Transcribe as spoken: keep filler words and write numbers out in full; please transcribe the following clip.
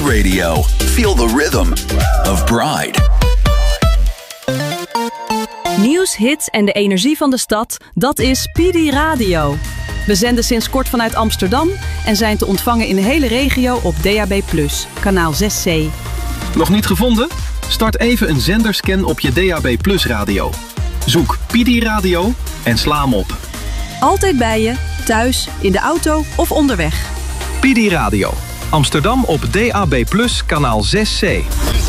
Radio. Feel the rhythm of Pride. Nieuws, hits en de energie van de stad, dat is P D Radio. We zenden sinds kort vanuit Amsterdam en zijn te ontvangen in de hele regio op D A B plus, kanaal zes C. Nog niet gevonden? Start even een zenderscan op je D A B plus radio. Zoek P D Radio en sla hem op. Altijd bij je, thuis, in de auto of onderweg. P D Radio. Amsterdam op D A B plus, kanaal zes C.